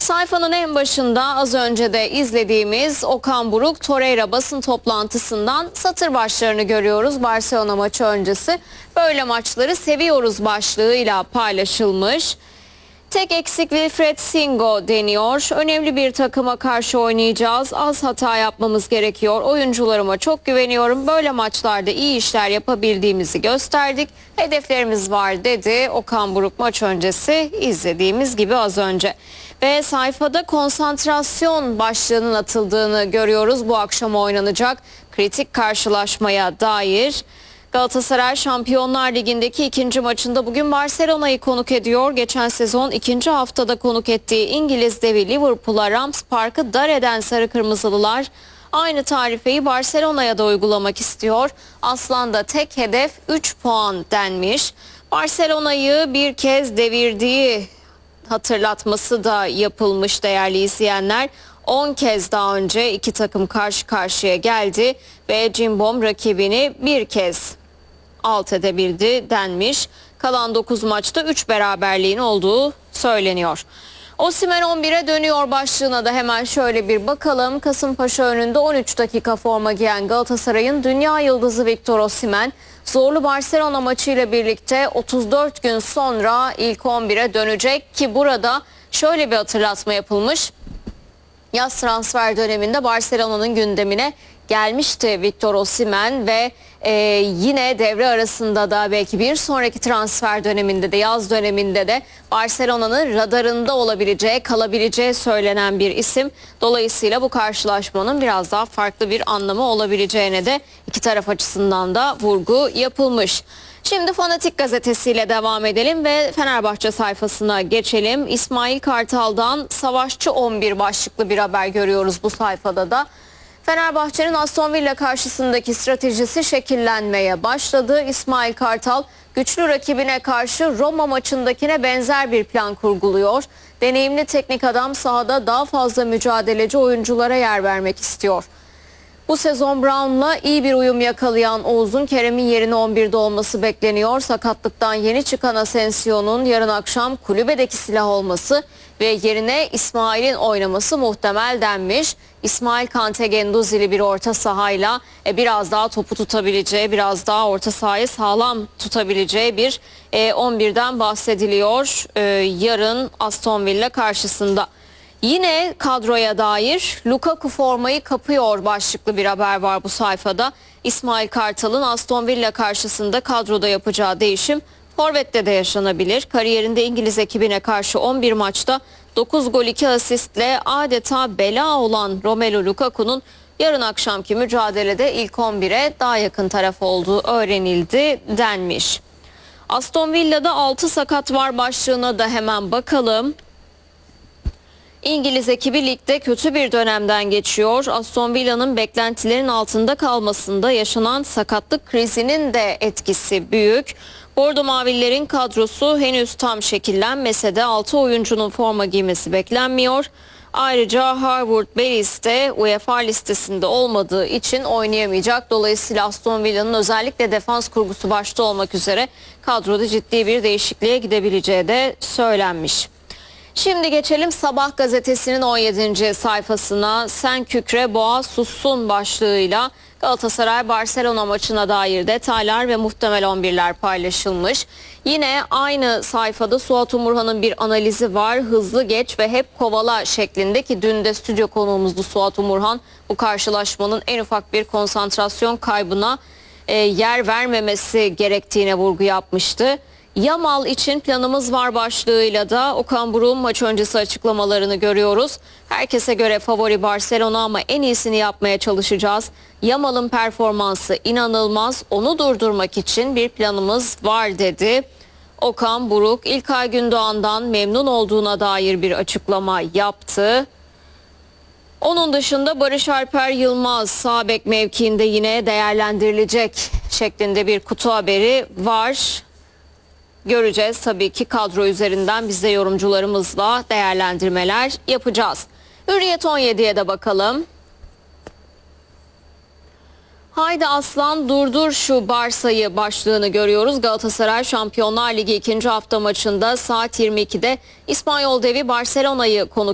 Sayfanın en başında az önce de izlediğimiz Okan Buruk Torreira basın toplantısından satır başlarını görüyoruz. Barcelona maçı öncesi böyle maçları seviyoruz başlığıyla paylaşılmış. Tek eksik Wilfried Singo deniyor. Önemli bir takıma karşı oynayacağız. Az hata yapmamız gerekiyor. Oyuncularıma çok güveniyorum. Böyle maçlarda iyi işler yapabildiğimizi gösterdik. Hedeflerimiz var dedi Okan Buruk maç öncesi izlediğimiz gibi az önce. Ve sayfada konsantrasyon başlığının atıldığını görüyoruz. Bu akşam oynanacak kritik karşılaşmaya dair. Galatasaray Şampiyonlar Ligi'ndeki ikinci maçında bugün Barcelona'yı konuk ediyor. Geçen sezon ikinci haftada konuk ettiği İngiliz devi Liverpool'a Rams Park'ı dar eden Sarı Kırmızılılar aynı tarifeyi Barcelona'ya da uygulamak istiyor. Aslan'da tek hedef 3 puan denmiş. Barcelona'yı bir kez devirdiği hatırlatması da yapılmış değerli izleyenler. 10 kez daha önce iki takım karşı karşıya geldi ve Cimbom rakibini bir kez alt edebildi denmiş. Kalan 9 maçta 3 beraberliğin olduğu söyleniyor. Osimhen 11'e dönüyor başlığına da hemen şöyle bir bakalım. Kasımpaşa önünde 13 dakika forma giyen Galatasaray'ın dünya yıldızı Victor Osimhen zorlu Barcelona maçıyla birlikte 34 gün sonra ilk 11'e dönecek ki burada şöyle bir hatırlatma yapılmış. Yaz transfer döneminde Barcelona'nın gündemine gelmişti Victor Osimhen ve yine devre arasında da belki bir sonraki transfer döneminde de yaz döneminde de Barcelona'nın radarında olabileceği, kalabileceği söylenen bir isim. Dolayısıyla bu karşılaşmanın biraz daha farklı bir anlamı olabileceğine de iki taraf açısından da vurgu yapılmış. Şimdi Fanatik gazetesiyle devam edelim ve Fenerbahçe sayfasına geçelim. İsmail Kartal'dan Savaşçı 11 başlıklı bir haber görüyoruz bu sayfada da. Fenerbahçe'nin Aston Villa karşısındaki stratejisi şekillenmeye başladı. İsmail Kartal güçlü rakibine karşı Roma maçındakine benzer bir plan kurguluyor. Deneyimli teknik adam sahada daha fazla mücadeleci oyunculara yer vermek istiyor. Bu sezon Brown'la iyi bir uyum yakalayan Oğuz'un Kerem'in yerine 11'de olması bekleniyor. Sakatlıktan yeni çıkan Asensio'nun yarın akşam kulübedeki silah olması ve yerine İsmail'in oynaması muhtemel denmiş. İsmail Kante Genduzzi'li bir orta sahayla biraz daha topu tutabileceği, biraz daha orta sahayı sağlam tutabileceği bir 11'den bahsediliyor yarın Aston Villa karşısında. Yine kadroya dair Lukaku formayı kapıyor başlıklı bir haber var bu sayfada. İsmail Kartal'ın Aston Villa karşısında kadroda yapacağı değişim forvette de yaşanabilir. Kariyerinde İngiliz ekibine karşı 11 maçta 9 gol 2 asistle adeta bela olan Romelu Lukaku'nun yarın akşamki mücadelede ilk 11'e daha yakın taraf olduğu öğrenildi denmiş. Aston Villa'da 6 sakat var başlığına da hemen bakalım. İngiliz ekibi ligde kötü bir dönemden geçiyor. Aston Villa'nın beklentilerin altında kalmasında yaşanan sakatlık krizinin de etkisi büyük. Bordo Mavililerin kadrosu henüz tam şekillenmese de 6 oyuncunun forma giymesi beklenmiyor. Ayrıca Harvard Bellis de UEFA listesinde olmadığı için oynayamayacak. Dolayısıyla Aston Villa'nın özellikle defans kurgusu başta olmak üzere kadroda ciddi bir değişikliğe gidebileceği de söylenmiş. Şimdi geçelim Sabah gazetesinin 17. sayfasına. Sen kükre boğa sussun başlığıyla Galatasaray Barcelona maçına dair detaylar ve muhtemel 11'ler paylaşılmış. Yine aynı sayfada Suat Umurhan'ın bir analizi var. Hızlı geç ve hep kovala şeklinde ki dün de stüdyo konuğumuzdu Suat Umurhan. Bu karşılaşmanın en ufak bir konsantrasyon kaybına yer vermemesi gerektiğine vurgu yapmıştı. Yamal için planımız var başlığıyla da Okan Buruk'un maç öncesi açıklamalarını görüyoruz. Herkese göre favori Barcelona ama en iyisini yapmaya çalışacağız. Yamal'ın performansı inanılmaz. Onu durdurmak için bir planımız var dedi. Okan Buruk İlkay Gündoğan'dan memnun olduğuna dair bir açıklama yaptı. Onun dışında Barış Alper Yılmaz sağ bek mevkiinde yine değerlendirilecek şeklinde bir kutu haberi var. Göreceğiz tabii ki kadro üzerinden biz de yorumcularımızla değerlendirmeler yapacağız. Hürriyet 17'ye de bakalım. Haydi Aslan durdur şu Barsa'yı başlığını görüyoruz. Galatasaray Şampiyonlar Ligi 2. hafta maçında saat 22'de İspanyol devi Barcelona'yı konuk